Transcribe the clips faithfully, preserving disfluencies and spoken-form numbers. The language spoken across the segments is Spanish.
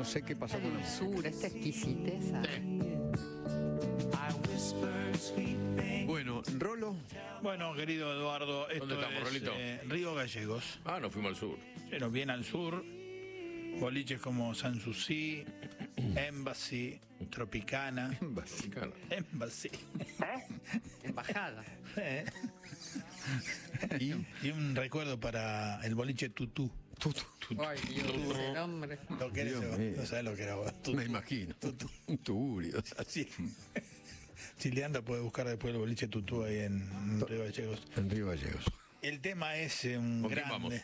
sé qué pasó Esta con la dulzura, esta exquisiteza. Bueno, Rolo. Bueno, querido Eduardo, esto ¿Dónde estamos, es Rolito? eh, Río Gallegos. Ah, nos fuimos al sur. Pero bien al sur. Boliches como Sanssouci, Embassy, Tropicana. Mexicana. Embassy. Embajada. Eh. y, y un recuerdo para el boliche Tutú. Tutú. Ay, Dios, ese nombre. Lo que Dios eres, mío. no sabes lo que era vos. Tutú. Me imagino. Tutú. Un tugurio. Así. Si le anda puede buscar después el boliche Tutú ahí en Río Gallegos. En Río Gallegos. El tema es eh, un ¿Con quién grande.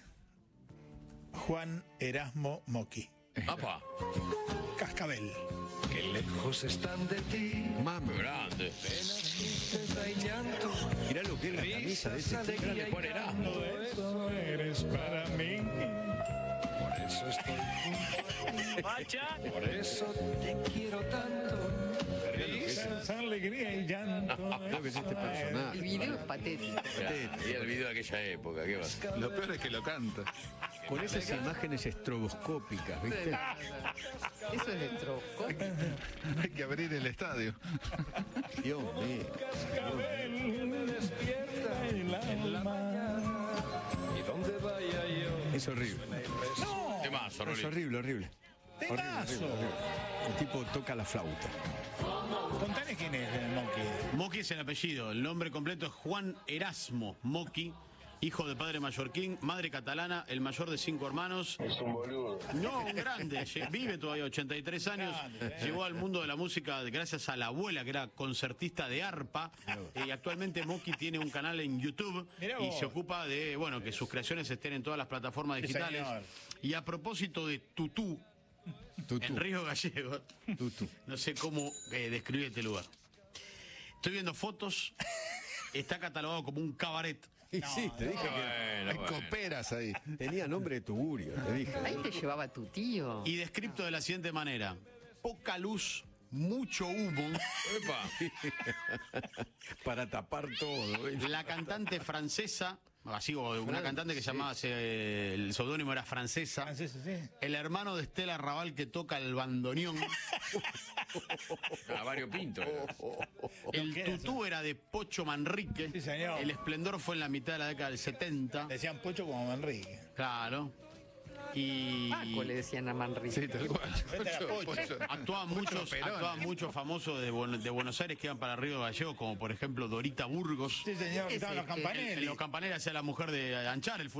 Juan Erasmo Moqui. ¡Apa! Cascabel. Que lejos están de ti, Mami, Grande. tristeza y llanto, mirá lo que es la camisa de ese tipo. Grande Juan Erasmo. Eso eres para mí. por eso estoy junto a ti. Por eso te quiero tanto. Risa, alegría y llanto. Creo que es este personaje. El video es patético. Y el video de aquella época, ¿qué va? Lo peor es que lo canta. Con esas imágenes estroboscópicas, ¿viste? Eso es de troco. Hay que abrir el estadio. Dios mío. Me despierta en la mañana. Y donde vaya yo, Es horrible. Temazo, Es Rolito. horrible, horrible. Temazo. El tipo toca la flauta. Contale quién es el Moqui. Moqui es el apellido, el nombre completo es Juan Erasmo Moqui, hijo de padre mallorquín, madre catalana, el mayor de cinco hermanos. es un boludo. No, un grande, lle- vive todavía ochenta y tres años, Grande, eh. llegó al mundo de la música gracias a la abuela que era concertista de arpa, eh, y actualmente Moqui tiene un canal en YouTube Mirá y vos. se ocupa de, bueno, que sus creaciones estén en todas las plataformas Sí, digitales. señor. Y a propósito de Tutú, Tutú. en Río Gallegos, Tutú. no sé cómo eh, describir este lugar. Estoy viendo fotos, está catalogado como un cabaret. Y sí, te dije que Bueno, Hay bueno. coperas ahí. tenía nombre de tugurio, te dije. Ahí te llevaba tu tío. Y descripto de la siguiente manera: poca luz, mucho humo. Epa. Para tapar todo, ¿viste? La cantante francesa, así o una cantante que se llamaba, se- el seudónimo era Francesa. Francesa, sí. El hermano de Estela Raval que toca el bandoneón. Ah, Mario Pinto. era. El ¿Qué era tutú era de Pocho Manrique. Sí, señor. El esplendor fue en la mitad de la década del setenta. Decían Pocho como Manrique. Claro. Y Paco le decían a Manrique. Sí, tal cual. Vete a la Pocho. actuaban muchos, Perón. actuaban muchos famosos de, Buen- de Buenos Aires que iban para Río Gallegos, como por ejemplo Dorita Burgos. Sí, señor, que Ese estaban los que- En, campanelli. en Los Campaneras era la mujer de Anchar, el